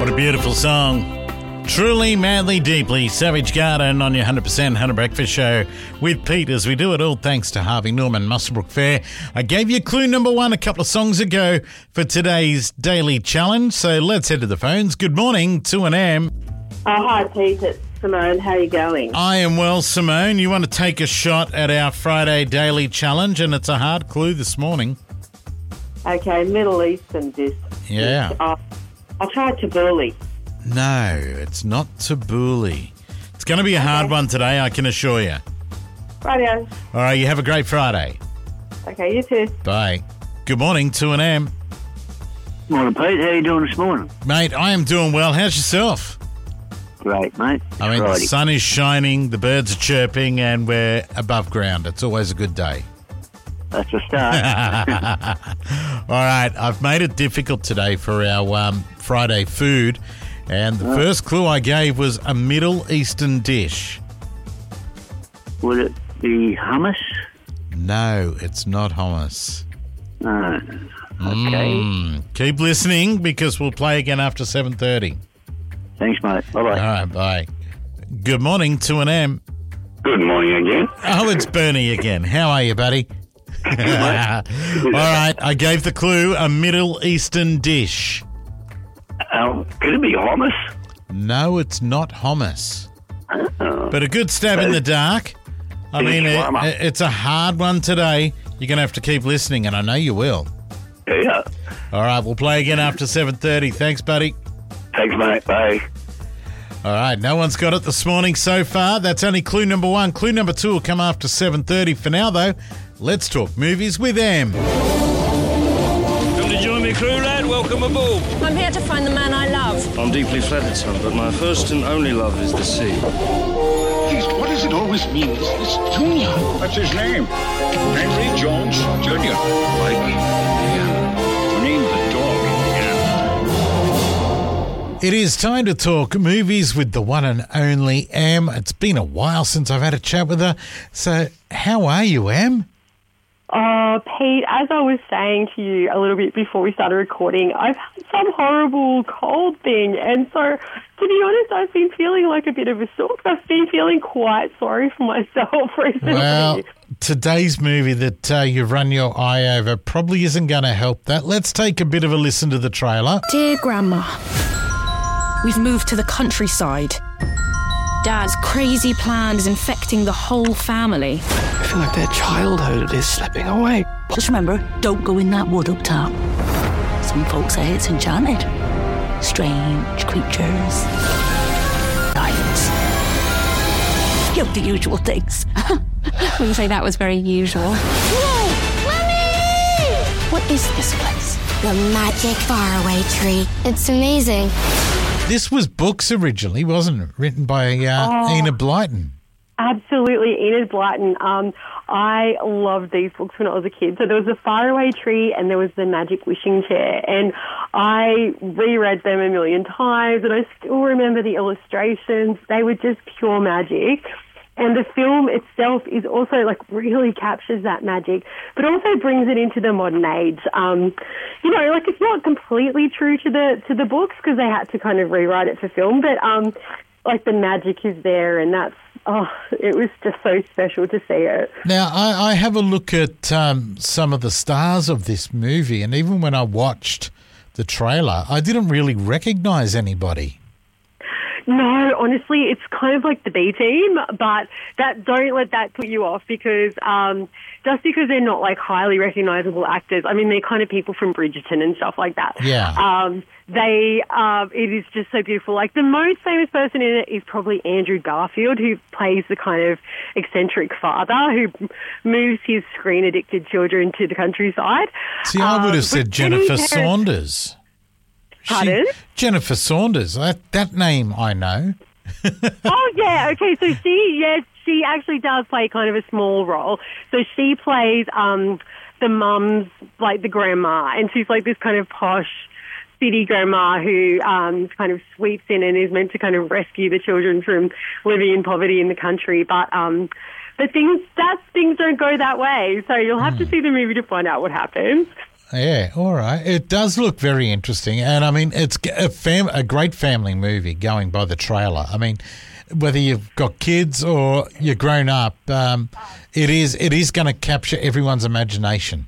What a beautiful song. Truly, madly, deeply. Savage Garden on your 100% Hunter Breakfast Show with Pete, as we do it all thanks to Harvey Norman Muswellbrook Fair. I gave you clue number one a couple of songs ago for today's daily challenge, so let's head to the phones. Good morning, 2AM. Oh, hi, Pete. It's Simone. How are you going? I am well, Simone. You want to take a shot at our Friday daily challenge, and it's a hard clue this morning. Okay, Middle Eastern dish. Yeah. I'll try tabbouleh. No, it's not tabbouleh. It's going to be a hard one today, I can assure you. Rightio. All right, you have a great Friday. Okay, you too. Bye. Good morning, 2AM. Morning, Pete. How you doing this morning? Mate, I am doing well. How's yourself? Great, mate. I mean, Friday. the sun is shining, the birds are chirping, and we're above ground. It's always a good day. That's a start. All right, I've made it difficult today for our Friday food, and the first clue I gave was a Middle Eastern dish. Would it be hummus? No, it's not hummus. Okay. Keep listening because we'll play again after 7:30. Thanks, mate. Bye-bye. All right, bye. Good morning, 2AM. Good morning again. Oh, it's Bernie again. How are you, buddy? All right, I gave the clue, a Middle Eastern dish. Could it be hummus? No, it's not hummus. But a good stab in the dark. I mean, it's a hard one today. You're going to have to keep listening, and I know you will. Yeah. All right, we'll play again after 7:30. Thanks, buddy. Thanks, mate. Bye. All right, no one's got it this morning so far. That's only clue number one. Clue number two will come after 7:30. For now, though, let's talk movies with Em. Come to join me, crew lad. Welcome aboard. I'm here to find the man I love. I'm deeply flattered, son, but my first and only love is the sea. Please, what does it always mean? This Junior. That's his name. Henry Jones Jr. Like the name of the dog. It is time to talk movies with the one and only Em. It's been a while since I've had a chat with her. So, how are you, Em? Pete, as I was saying to you a little bit before we started recording, I've had some horrible cold thing, and so, to be honest, I've been feeling like a bit of a sook. I've been feeling quite sorry for myself recently. Well, today's movie that you've run your eye over probably isn't going to help that. Let's take a bit of a listen to the trailer. Dear Grandma, we've moved to the countryside. Dad's crazy plan is infecting the whole family. I feel like their childhood is slipping away. Just remember, don't go in that wood up top. Some folks say it's enchanted. Strange creatures. Giants. You know, the usual things. I wouldn't say that was very usual. Whoa! Mommy! What is this place? The Magic Faraway Tree. It's amazing. This was books originally, wasn't it? Written by Enid Blyton. Absolutely, Enid Blyton. I loved these books when I was a kid. So there was the Faraway Tree and there was the Magic Wishing Chair. And I reread them a million times and I still remember the illustrations. They were just pure magic. And the film itself is also, like, really captures that magic, but also brings it into the modern age. You know, like, it's not completely true to the books because they had to kind of rewrite it for film, but, like, the magic is there, and that's, it was just so special to see it. Now, I have a look at some of the stars of this movie, and even when I watched the trailer, I didn't really recognise anybody. No, honestly, it's kind of like the B Team, but don't let that put you off because just because they're not like highly recognisable actors, I mean, they're kind of people from Bridgerton and stuff like that. Yeah. It is just so beautiful. Like the most famous person in it is probably Andrew Garfield, who plays the kind of eccentric father who moves his screen-addicted children to the countryside. See, I would have said Jennifer Saunders. Pardon? Jennifer Saunders. That name I know. Oh, yeah. Okay, so she actually does play kind of a small role. So she plays the mum's, like the grandma, and she's like this kind of posh city grandma who kind of sweeps in and is meant to kind of rescue the children from living in poverty in the country. But things don't go that way. So you'll have to see the movie to find out what happens. Yeah, all right. It does look very interesting. And, I mean, it's a great family movie going by the trailer. I mean, whether you've got kids or you're grown up, it is going to capture everyone's imagination.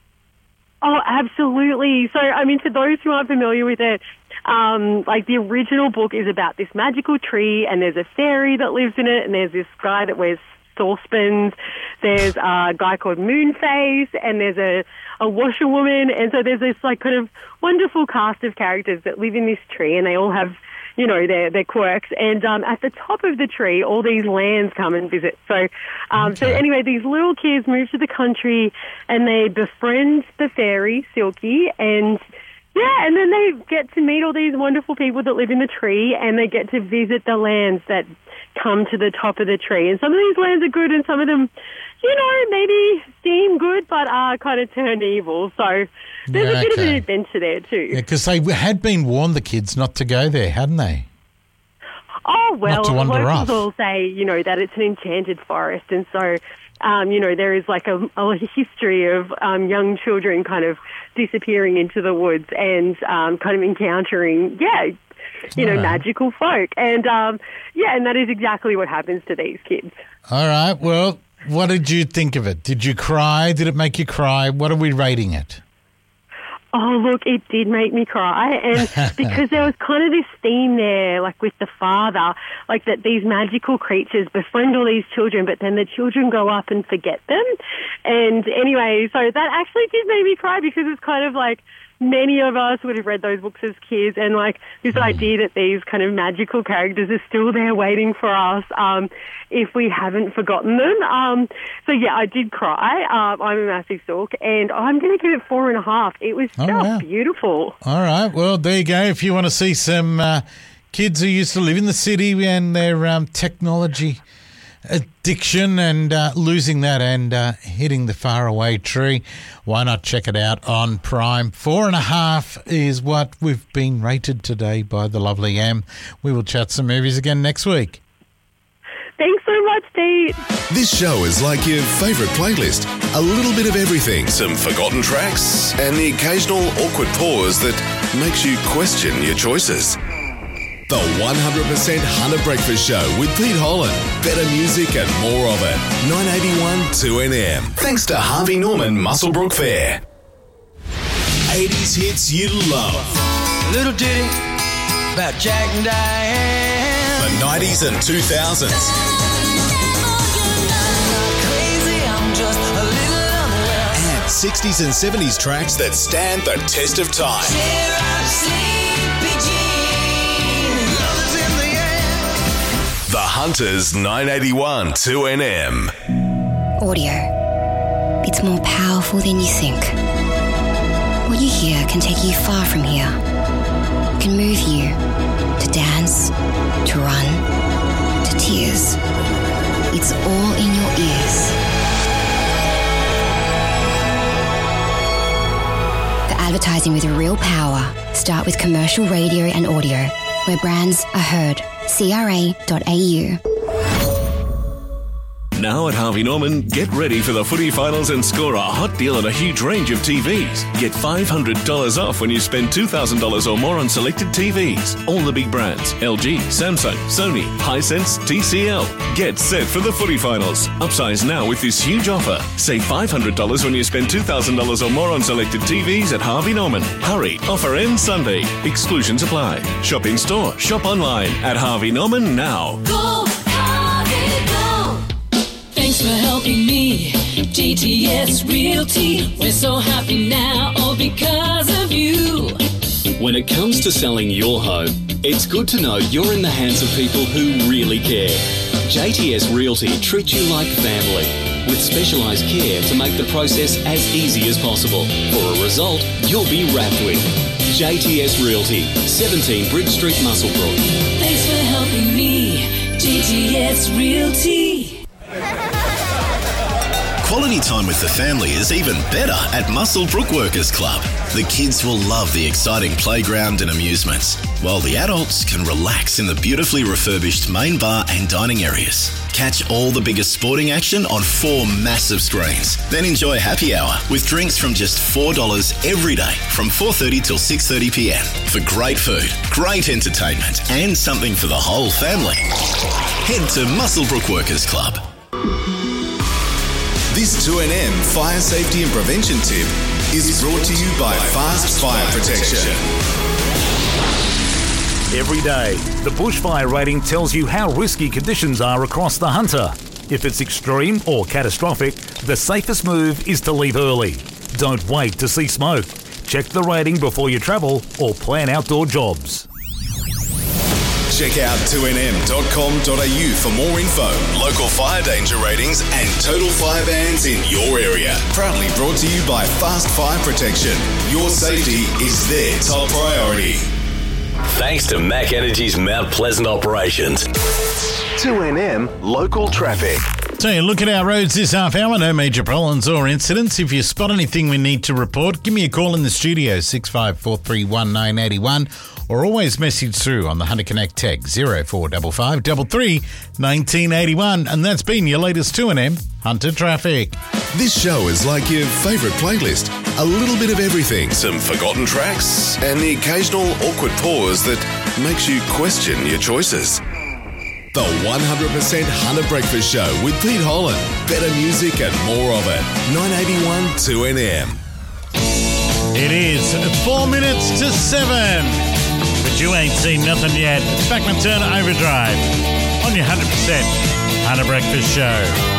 Oh, absolutely. So, I mean, to those who aren't familiar with it, like the original book is about this magical tree, and there's a fairy that lives in it, and there's this guy that wears saucepans, there's a guy called Moonface, and there's a washerwoman, and so there's this like kind of wonderful cast of characters that live in this tree, and they all have, you know, their quirks. And at the top of the tree, all these lands come and visit. So, so anyway, these little kids move to the country, and they befriend the fairy Silky, and yeah, and then they get to meet all these wonderful people that live in the tree, and they get to visit the lands that come to the top of the tree. And some of these lands are good, and some of them, you know, maybe seem good, but are kind of turned evil. So there's a bit of an adventure there too. Yeah, because they had been warned, the kids, not to go there, hadn't they? Oh, well, locals off. all say, you know, that it's an enchanted forest, and so, you know, there is like a history of young children kind of disappearing into the woods and kind of encountering, you know, magical folk. And, and that is exactly what happens to these kids. All right, well, what did you think of it? Did you cry? Did it make you cry? What are we rating it? Oh, look, it did make me cry, and because there was kind of this theme there, like with the father, like that these magical creatures befriend all these children, but then the children grow up and forget them. And anyway, so that actually did make me cry, because it's kind of like many of us would have read those books as kids, and like this idea that these kind of magical characters are still there waiting for us if we haven't forgotten them. So yeah, I did cry. I'm a massive sook, and I'm going to give it 4.5. It was just beautiful. All right, well, there you go. If you want to see some kids who used to live in the city and their technology addiction and losing that and hitting the faraway tree, why not check it out on Prime? 4.5 is what we've been rated today by the lovely Em. We will chat some movies again next week. Thanks so much, Pete. This show is like your favourite playlist. A little bit of everything, some forgotten tracks, and the occasional awkward pause that makes you question your choices. The 100% Hunter Breakfast Show with Pete Holland. Better music and more of it. 981 2NM. Thanks to Harvey Norman Muswellbrook Fair. 80s hits you love. Little ditty about Jack and Diane. The 90s and 2000s. Crazy, I'm just a little unwell. And 60s and 70s tracks that stand the test of time. The Hunters 981 2NM. Audio. It's more powerful than you think. What you hear can take you far from here. It can move you to dance, to run, to tears. It's all in your ears. For advertising with real power, start with commercial radio and audio, where brands are heard. CRA.au. Now at Harvey Norman, get ready for the footy finals and score a hot deal on a huge range of TVs. Get $500 off when you spend $2,000 or more on selected TVs. All the big brands: LG, Samsung, Sony, Hisense, TCL. Get set for the footy finals. Upsize now with this huge offer. Save $500 when you spend $2,000 or more on selected TVs at Harvey Norman. Hurry, offer ends Sunday. Exclusions apply. Shop in store, shop online at Harvey Norman now. Go, Harvey, go. Thanks for helping me, GTS Realty. We're so happy now, all because of you. When it comes to selling your home, it's good to know you're in the hands of people who really care. JTS Realty treats you like family, with specialised care to make the process as easy as possible. For a result you'll be wrapped with. JTS Realty, 17 Bridge Street, Muswellbrook. Thanks for helping me, GTS Realty. Quality time with the family is even better at Muswellbrook Workers Club. The kids will love the exciting playground and amusements, while the adults can relax in the beautifully refurbished main bar and dining areas. Catch all the biggest sporting action on 4 massive screens. Then enjoy happy hour with drinks from just $4 every day from 4:30 till 6:30 p.m. for great food, great entertainment and something for the whole family. Head to Muswellbrook Workers Club. This 2NM fire safety and prevention tip is brought to you by Fast Fire Protection. Every day, the bushfire rating tells you how risky conditions are across the Hunter. If it's extreme or catastrophic, the safest move is to leave early. Don't wait to see smoke. Check the rating before you travel or plan outdoor jobs. Check out 2nm.com.au for more info, local fire danger ratings and total fire bans in your area. Proudly brought to you by Fast Fire Protection. Your safety is their top priority. Thanks to Mac Energy's Mount Pleasant operations. 2NM Local Traffic. So you look at our roads this half hour, no major problems or incidents. If you spot anything we need to report, give me a call in the studio, 65431981, or always message through on the Hunter Connect tag 0455 33 1981. And that's been your latest 2NM Hunter Traffic. This show is like your favourite playlist. A little bit of everything, some forgotten tracks, and the occasional awkward pause that makes you question your choices. The 100% Hunter Breakfast Show with Pete Holland. Better music and more of it. 981 2NM. It is 4 minutes to 7. But you ain't seen nothing yet. It's Bachman Turner Overdrive on your 100% Hunter Breakfast Show.